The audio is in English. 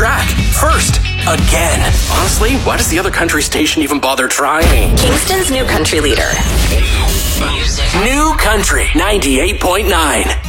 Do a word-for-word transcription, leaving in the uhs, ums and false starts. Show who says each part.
Speaker 1: track. First. Again. Honestly, why does the other country station even bother trying?
Speaker 2: Kingston's new country leader.
Speaker 1: New Country ninety-eight point nine.